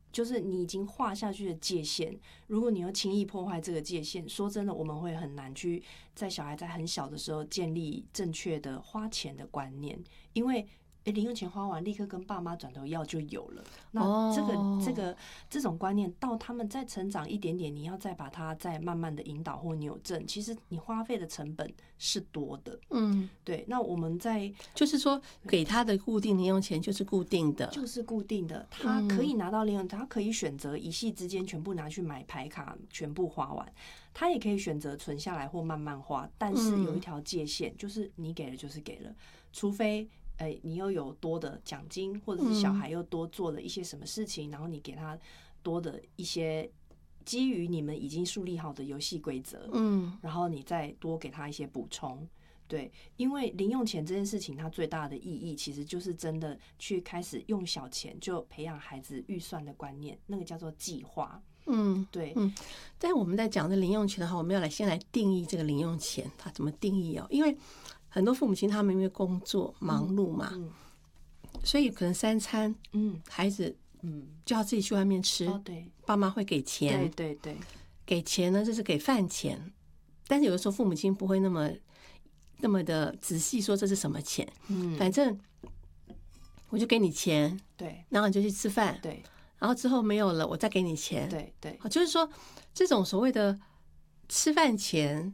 就是你已经画下去的界限，如果你又轻易破坏这个界限，说真的，我们会很难去在小孩在很小的时候建立正确的花钱的观念，因为零用钱花完立刻跟爸妈转头要就有了。那这种观念到他们再成长一点点，你要再把它再慢慢的引导或扭正，其实你花费的成本是多的。对。那我们就是说给他的固定零用钱就是固定的， 他可以拿到零用钱，他可以选择一夕之间全部拿去买牌卡，全部花完。他也可以选择存下来或慢慢花，但是有一条界限，就是你给了就是给了，除非你又有多的奖金，或者是小孩又多做了一些什么事情，然后你给他多的一些基于你们已经树立好的游戏规则，然后你再多给他一些补充。对，因为零用钱这件事情，它最大的意义其实就是真的去开始用小钱就培养孩子预算的观念，那个叫做计划。对。 但我们在讲的零用钱的话，我们要先来定义这个零用钱，它怎么定义哦？因为很多父母亲他们因为工作忙碌嘛，所以可能3餐，孩子就要自己去外面吃， 对， 爸妈会给钱， 对， 给钱呢，这是给饭钱，但是有的时候父母亲不会那么的仔细说这是什么钱，反正我就给你钱， 对， 然后你就去吃饭， 对， 然后之后没有了我再给你钱， 对， 就是说这种所谓的吃饭钱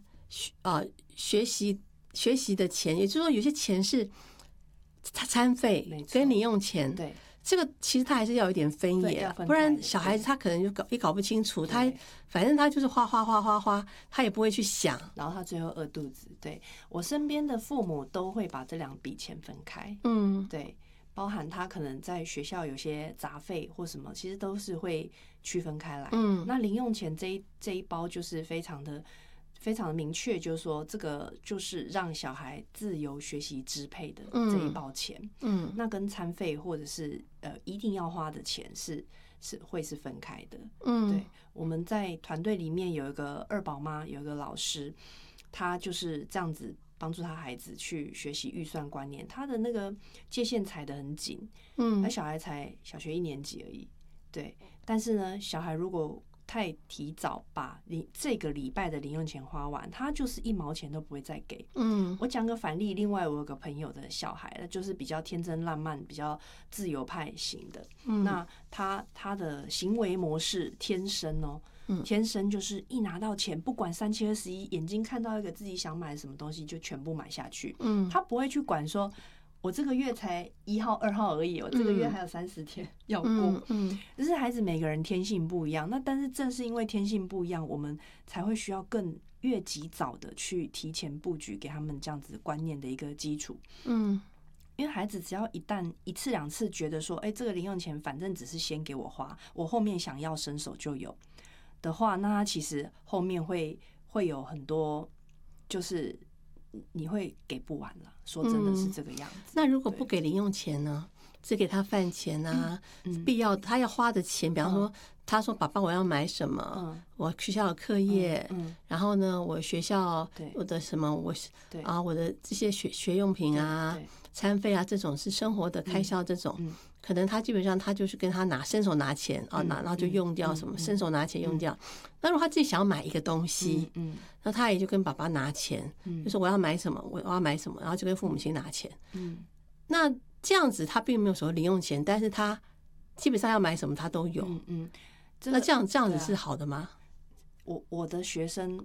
学习的钱，也就是说有些钱是餐费跟零用钱， 对， 这个其实他还是要有点分野，不然小孩子他可能就也搞不清楚，他反正他就是花，他也不会去想， 然后他最后饿肚子。对，我身边的父母都会把这2笔钱分开，对，包含他可能在学校有些杂费或什么，其实都是会区分开来。那零用钱这一包就是非常的明确，就是说这个就是让小孩自由学习支配的这一包钱。那跟餐费或者是一定要花的钱是会是分开的。对，我们在团队里面有一个2宝妈，有一个老师，他就是这样子帮助他孩子去学习预算观念，他的那个界限踩得很紧。他小孩才小学1年级而已。对，但是呢，小孩如果太提早把这个礼拜的零用钱花完，他就是1毛钱都不会再给。我讲个反例，另外我有个朋友的小孩，就是比较天真烂漫、比较自由派型的。那他的行为模式天生就是一拿到钱，不管3七21，眼睛看到一个自己想买的什么东西就全部买下去。他不会去管说我这个月才1号2号而已，我这个月还有30天要过。就是孩子每个人天性不一样，那但是正是因为天性不一样，我们才会需要越及早的去提前布局，给他们这样子观念的一个基础。因为孩子只要一旦1次2次觉得说，这个零用钱反正只是先给我花，我后面想要伸手就有的话，那他其实后面会有很多就是你会给不完了，说真的是这个样子。 那如果不给零用钱呢？只给他饭钱啊，必要他要花的钱，比方说他说爸爸我要买什么，我学校的课业，然后呢我学校我的什么我的这些学用品啊、餐费啊，这种是生活的开销，这种可能他基本上他就是跟他伸手拿钱然后就用掉什么，伸手拿钱用掉。那如果他自己想要买一个东西，那他也就跟爸爸拿钱，就说我要买什么，我要买什么，然后就跟父母亲拿钱。那这样子他并没有所谓零用钱，但是他基本上要买什么他都有。那这样子是好的吗？ 我的学生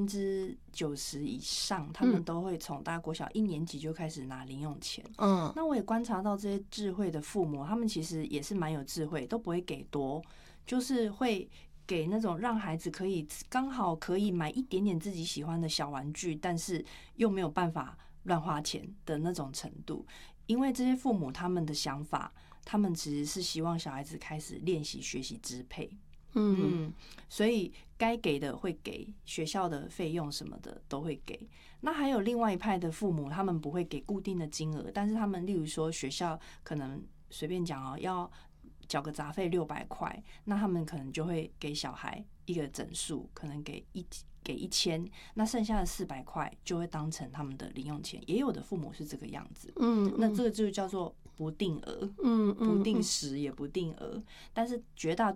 90%以上，他们都会从大概国小1年级就开始拿零用钱。那我也观察到这些智慧的父母，他们其实也是蛮有智慧，都不会给多，就是会给那种让孩子刚好可以买一点点自己喜欢的小玩具，但是又没有办法乱花钱的那种程度。因为这些父母他们的想法，他们其实是希望小孩子开始练习学习支配。所以该给的会给，学校的费用什么的都会给。那还有另外一派的父母，他们不会给固定的金额，但是他们例如说学校可能随便讲要缴个杂费600块，那他们可能就会给小孩一个整数，可能给1000，那剩下的400块就会当成他们的零用钱。也有的父母是这个样子。那这个就叫做不定额，不定时也不定额。但是绝大